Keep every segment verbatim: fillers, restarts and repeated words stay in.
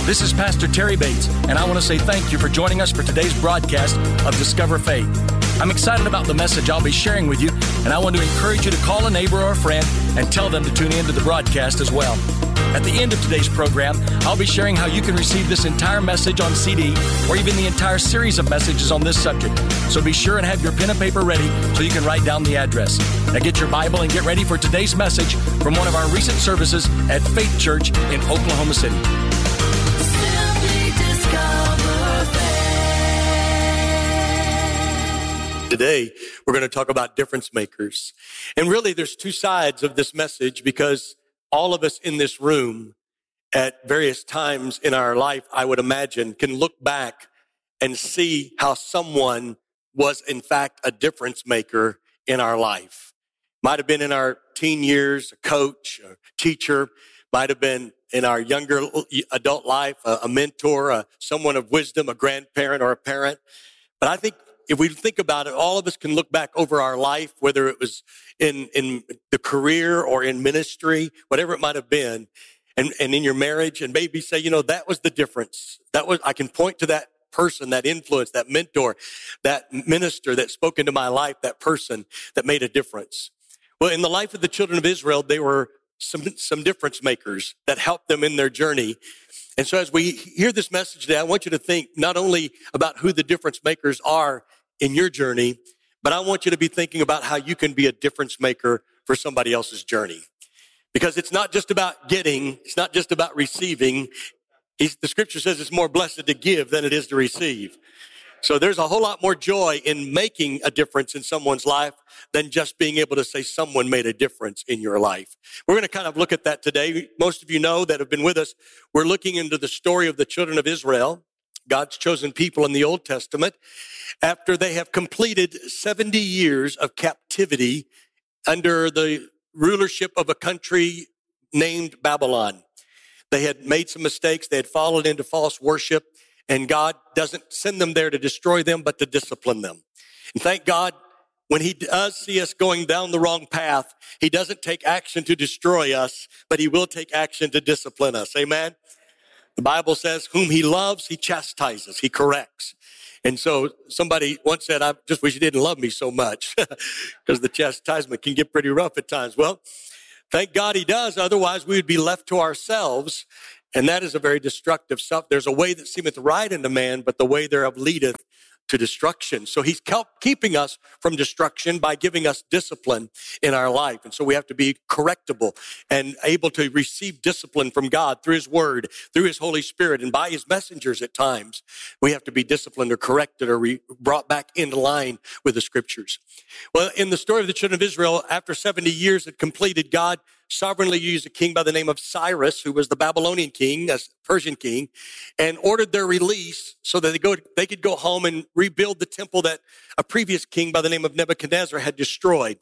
This is Pastor Terry Bates, and I want to say thank you for joining us for today's broadcast of Discover Faith. I'm excited about the message I'll be sharing with you, and I want to encourage you to call a neighbor or a friend and tell them to tune in to the broadcast as well. At the end of today's program, I'll be sharing how you can receive this entire message on C D or even the entire series of messages on this subject. So be sure and have your pen and paper ready so you can write down the address. Now get your Bible and get ready for today's message from one of our recent services at Faith Church in Oklahoma City. Today, we're going to talk about difference makers. And really, there's two sides of this message because all of us in this room at various times in our life, I would imagine, can look back and see how someone was, in fact, a difference maker in our life. Might have been in our teen years, a coach, a teacher, might have been in our younger adult life, a, a mentor, a, someone of wisdom, a grandparent or a parent. But I think if we think about it, all of us can look back over our life, whether it was in, in the career or in ministry, whatever it might have been, and, and in your marriage, and maybe say, you know, that was the difference. That was, I can point to that person, that influence, that mentor, that minister that spoke into my life, that person that made a difference. Well, in the life of the children of Israel, they were some, some difference makers that helped them in their journey. And so as we hear this message today, I want you to think not only about who the difference makers are in your journey, but I want you to be thinking about how you can be a difference maker for somebody else's journey. Because it's not just about getting, it's not just about receiving. It's, the scripture says it's more blessed to give than it is to receive. So there's a whole lot more joy in making a difference in someone's life than just being able to say someone made a difference in your life. We're going to kind of look at that today. Most of you know that have been with us. We're looking into the story of the children of Israel, God's chosen people in the Old Testament, after they have completed seventy years of captivity under the rulership of a country named Babylon. They had made some mistakes. They had fallen into false worship. And God doesn't send them there to destroy them, but to discipline them. And thank God, when he does see us going down the wrong path, he doesn't take action to destroy us, but he will take action to discipline us. Amen? The Bible says, whom he loves, he chastises, he corrects. And so somebody once said, I just wish he didn't love me so much because the chastisement can get pretty rough at times. Well, thank God he does. Otherwise, we would be left to ourselves. And that is a very destructive stuff. There's a way that seemeth right unto man, but the way thereof leadeth to destruction. So he's keeping us from destruction by giving us discipline in our life. And so we have to be correctable and able to receive discipline from God through his word, through his Holy Spirit, and by his messengers at times. We have to be disciplined or corrected or re- brought back into line with the scriptures. Well, in the story of the children of Israel, after seventy years had completed, God sovereignly used a king by the name of Cyrus, who was the Babylonian king, a Persian king, and ordered their release so that they go, they could go home and rebuild the temple that a previous king by the name of Nebuchadnezzar had destroyed.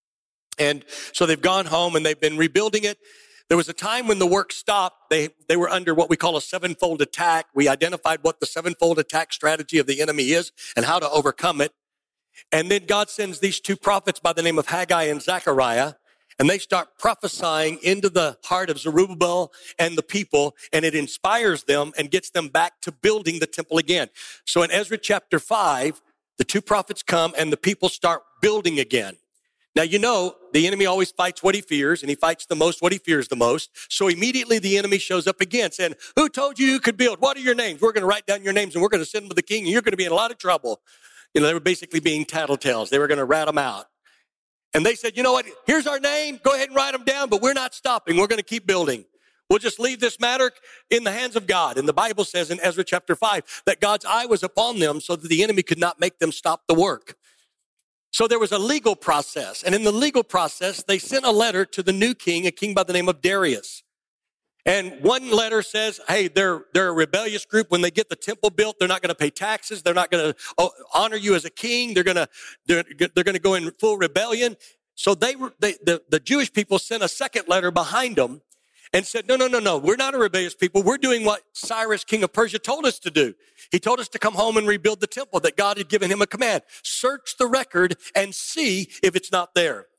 And so they've gone home and they've been rebuilding it. There was a time when the work stopped. They, they were under what we call a sevenfold attack. We identified what the sevenfold attack strategy of the enemy is and how to overcome it. And then God sends these two prophets by the name of Haggai and Zechariah, and they start prophesying into the heart of Zerubbabel and the people, and it inspires them and gets them back to building the temple again. So in Ezra chapter five, the two prophets come and the people start building again. Now, you know, the enemy always fights what he fears, and he fights the most what he fears the most. So immediately the enemy shows up again saying, who told you you could build? What are your names? We're going to write down your names and we're going to send them to the king, and you're going to be in a lot of trouble. You know, they were basically being tattletales. They were going to rat them out. And they said, you know what, here's our name. Go ahead and write them down, but we're not stopping. We're going to keep building. We'll just leave this matter in the hands of God. And the Bible says in Ezra chapter five that God's eye was upon them so that the enemy could not make them stop the work. So there was a legal process. And in the legal process, they sent a letter to the new king, a king by the name of Darius. And one letter says, hey, they're, they're a rebellious group. When they get the temple built, they're not going to pay taxes. They're not going to honor you as a king. They're going to, they're, they're going to go in full rebellion. So they were, they, the, the Jewish people sent a second letter behind them and said, no, no, no, no, we're not a rebellious people. We're doing what Cyrus, king of Persia, told us to do. He told us to come home and rebuild the temple that God had given him a command. Search the record and see if it's not there.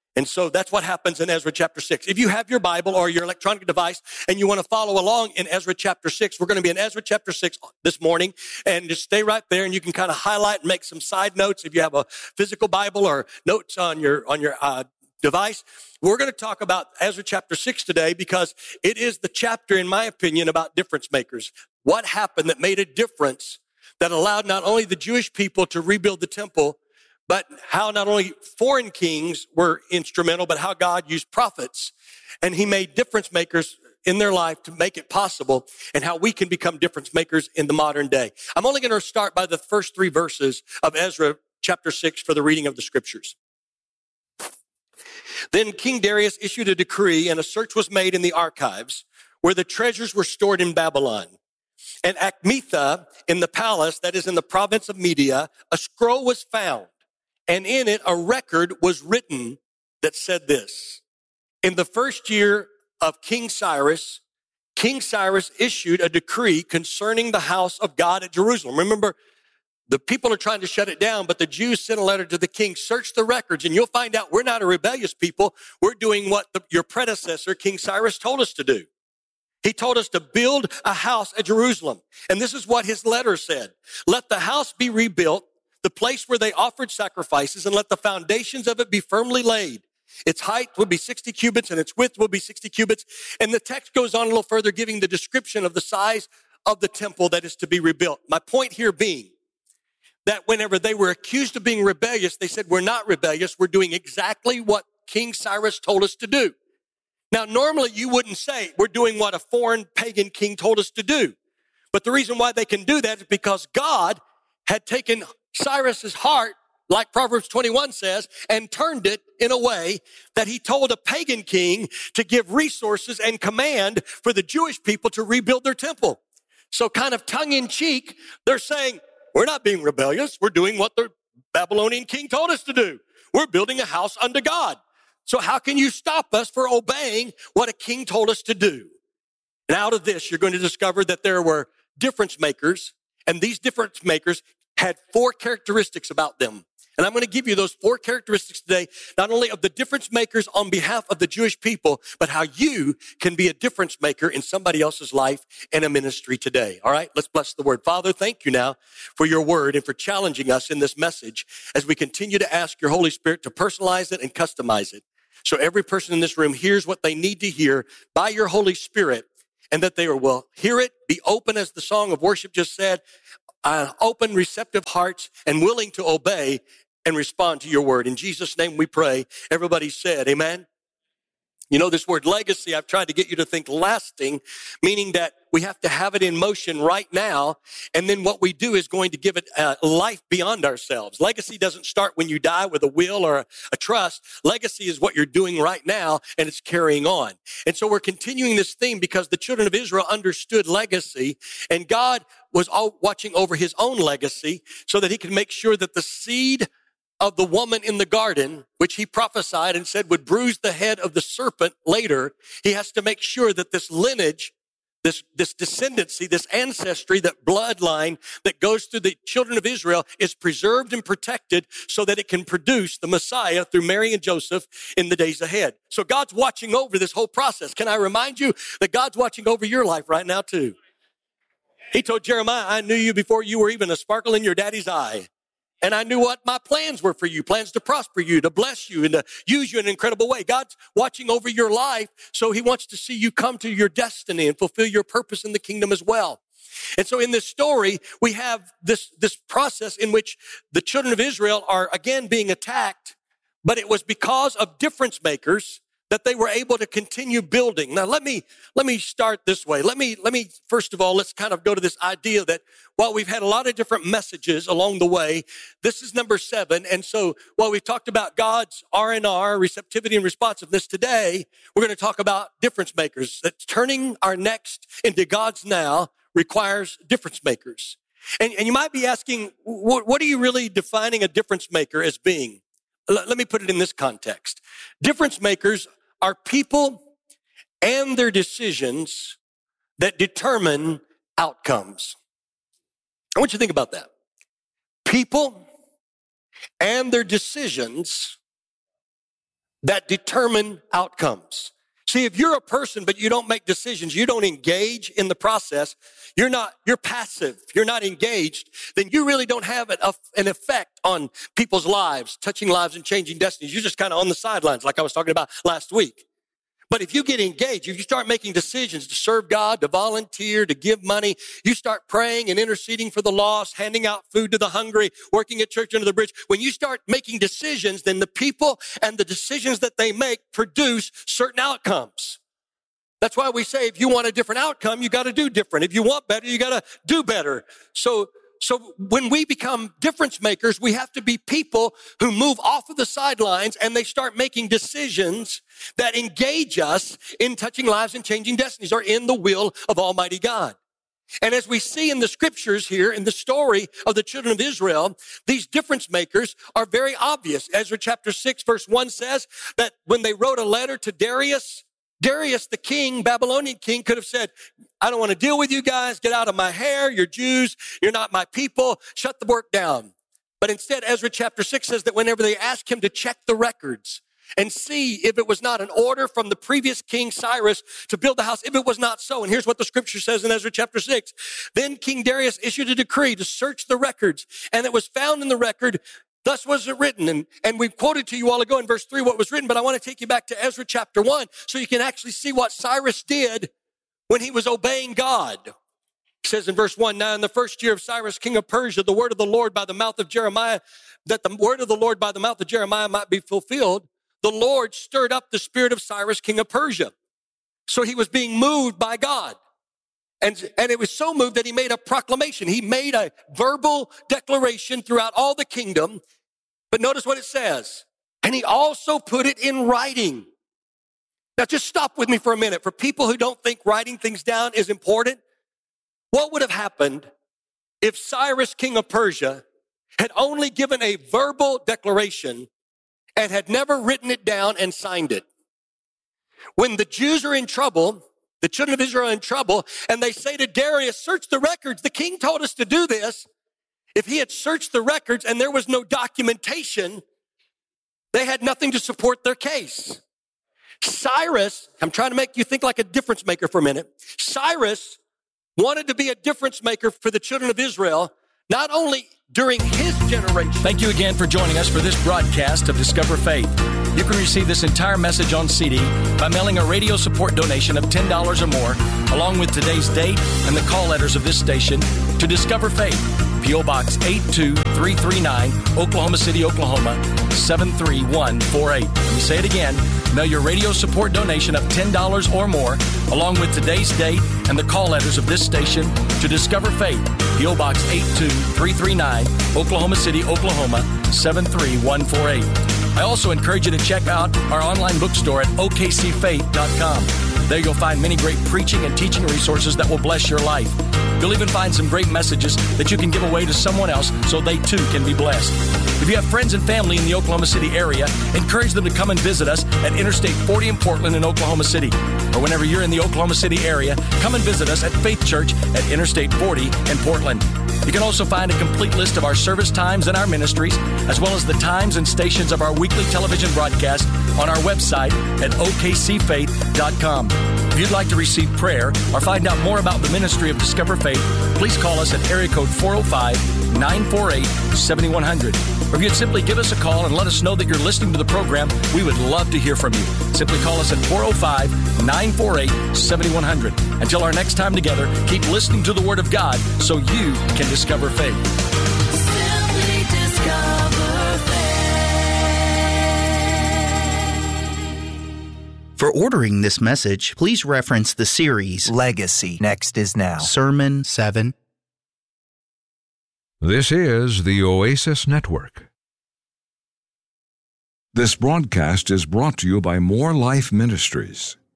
And so that's what happens in Ezra chapter six. If you have your Bible or your electronic device and you want to follow along in Ezra chapter six, we're going to be in Ezra chapter six this morning, and just stay right there and you can kind of highlight and make some side notes if you have a physical Bible or notes on your, on your, uh, device. We're going to talk about Ezra chapter six today because it is the chapter, in my opinion, about difference makers. What happened that made a difference that allowed not only the Jewish people to rebuild the temple, but how not only foreign kings were instrumental, but how God used prophets and he made difference makers in their life to make it possible, and how we can become difference makers in the modern day. I'm only going to start by the first three verses of Ezra chapter six for the reading of the scriptures. Then King Darius issued a decree, and a search was made in the archives where the treasures were stored in Babylon. And at Acmetha, in the palace that is in the province of Media, a scroll was found, and in it a record was written that said this: in the first year of King Cyrus, King Cyrus issued a decree concerning the house of God at Jerusalem. Remember, the people are trying to shut it down, but the Jews sent a letter to the king. Search the records, and you'll find out we're not a rebellious people. We're doing what the, your predecessor, King Cyrus, told us to do. He told us to build a house at Jerusalem. And this is what his letter said: let the house be rebuilt, the place where they offered sacrifices, and let the foundations of it be firmly laid. Its height will be sixty cubits, and its width will be sixty cubits. And the text goes on a little further, giving the description of the size of the temple that is to be rebuilt. My point here being that whenever they were accused of being rebellious, they said, we're not rebellious. We're doing exactly what King Cyrus told us to do. Now, normally you wouldn't say we're doing what a foreign pagan king told us to do. But the reason why they can do that is because God had taken Cyrus's heart, like Proverbs twenty-one says, and turned it in a way that he told a pagan king to give resources and command for the Jewish people to rebuild their temple. So kind of tongue in cheek, they're saying, we're not being rebellious. We're doing what the Babylonian king told us to do. We're building a house unto God. So how can you stop us for obeying what a king told us to do? And out of this, you're going to discover that there were difference makers, and these difference makers had four characteristics about them. And I'm going to give you those four characteristics today, not only of the difference makers on behalf of the Jewish people, but how you can be a difference maker in somebody else's life and a ministry today. All right, let's bless the word. Father, thank you now for your word and for challenging us in this message as we continue to ask your Holy Spirit to personalize it and customize it. So every person in this room hears what they need to hear by your Holy Spirit, and that they will hear it, be open, as the song of worship just said, uh, open, receptive hearts, and willing to obey and respond to your word. In Jesus' name we pray. Everybody said, amen. You know, this word legacy, I've tried to get you to think lasting, meaning that we have to have it in motion right now. And then what we do is going to give it a life beyond ourselves. Legacy doesn't start when you die with a will or a, a trust. Legacy is what you're doing right now, and it's carrying on. And so we're continuing this theme because the children of Israel understood legacy, and God was all watching over his own legacy so that he could make sure that the seed of the woman in the garden, which he prophesied and said would bruise the head of the serpent later, he has to make sure that this lineage, this, this descendancy, this ancestry, that bloodline that goes through the children of Israel is preserved and protected so that it can produce the Messiah through Mary and Joseph in the days ahead. So God's watching over this whole process. Can I remind you that God's watching over your life right now too? He told Jeremiah, I knew you before you were even a sparkle in your daddy's eye. And I knew what my plans were for you, plans to prosper you, to bless you, and to use you in an incredible way. God's watching over your life, so he wants to see you come to your destiny and fulfill your purpose in the kingdom as well. And so in this story, we have this, this process in which the children of Israel are again being attacked, but it was because of difference makers that they were able to continue building. Now, let me, let me start this way. Let me, let me, first of all, let's kind of go to this idea that while we've had a lot of different messages along the way, this is number seven. And so while we've talked about God's R and R, receptivity and responsiveness, today, we're going to talk about difference makers. That turning our next into God's now requires difference makers. And, and you might be asking, what, what are you really defining a difference maker as being? L- let me put it in this context. Difference makers are people and their decisions that determine outcomes. I want you to think about that. People and their decisions that determine outcomes. See, if you're a person, but you don't make decisions, you don't engage in the process, you're not, you're passive, you're not engaged, then you really don't have an, an effect on people's lives, touching lives and changing destinies. You're just kind of on the sidelines, like I was talking about last week. But if you get engaged, if you start making decisions to serve God, to volunteer, to give money, you start praying and interceding for the lost, handing out food to the hungry, working at Church Under the Bridge. When you start making decisions, then the people and the decisions that they make produce certain outcomes. That's why we say if you want a different outcome, you got to do different. If you want better, you got to do better. So So when we become difference makers, we have to be people who move off of the sidelines and they start making decisions that engage us in touching lives and changing destinies, or in the will of Almighty God. And as we see in the scriptures here, in the story of the children of Israel, these difference makers are very obvious. Ezra chapter six verse one says that when they wrote a letter to Darius, Darius, the king, Babylonian king, could have said, I don't want to deal with you guys. Get out of my hair. You're Jews. You're not my people. Shut the work down. But instead, Ezra chapter six says that whenever they asked him to check the records and see if it was not an order from the previous king Cyrus to build the house, if it was not so. And here's what the scripture says in Ezra chapter six. Then King Darius issued a decree to search the records, and it was found in the record, thus was it written. And, and we quoted to you a while ago in verse three what was written, but I want to take you back to Ezra chapter one so you can actually see what Cyrus did when he was obeying God. It says in verse one, now in the first year of Cyrus, king of Persia, the word of the Lord by the mouth of Jeremiah, that the word of the Lord by the mouth of Jeremiah might be fulfilled, the Lord stirred up the spirit of Cyrus, king of Persia. So he was being moved by God. And, and it was so moved that he made a proclamation. He made a verbal declaration throughout all the kingdom. But notice what it says. And he also put it in writing. Now just stop with me for a minute. For people who don't think writing things down is important, what would have happened if Cyrus, king of Persia, had only given a verbal declaration and had never written it down and signed it? When the Jews are in trouble, the children of Israel are in trouble, and they say to Darius, search the records. The king told us to do this. If he had searched the records and there was no documentation, they had nothing to support their case. Cyrus, I'm trying to make you think like a difference maker for a minute. Cyrus wanted to be a difference maker for the children of Israel, not only during his generation. Thank you again for joining us for this broadcast of Discover Faith. You can receive this entire message on C D by mailing a radio support donation of ten dollars or more, along with today's date and the call letters of this station, to Discover Faith, P O Box eight two three three nine, Oklahoma City, Oklahoma, seven three one four eight. Let me say it again. Mail your radio support donation of ten dollars or more, along with today's date and the call letters of this station, to Discover Faith, P O Box eight two three three nine, Oklahoma City, Oklahoma, seven three one four eight. I also encourage you to check out our online bookstore at O K C faith dot com. There you'll find many great preaching and teaching resources that will bless your life. You'll even find some great messages that you can give away to someone else so they too can be blessed. If you have friends and family in the Oklahoma City area, encourage them to come and visit us at Interstate forty in Portland in Oklahoma City. Or whenever you're in the Oklahoma City area, come and visit us at Faith Church at Interstate forty in Portland. You can also find a complete list of our service times and our ministries, as well as the times and stations of our weekly television broadcast on our website at O K C faith dot com. If you'd like to receive prayer or find out more about the ministry of Discover Faith, please call us at area code four oh five, nine four eight, seven one zero zero. Or if you'd simply give us a call and let us know that you're listening to the program, we would love to hear from you. Simply call us at four oh five, nine four eight, seven one zero zero. Until our next time together, keep listening to the Word of God so you can discover faith. Simply discover faith. For ordering this message, please reference the series Legacy. Next is now. Sermon seven. This is the Oasis Network. This broadcast is brought to you by More Life Ministries.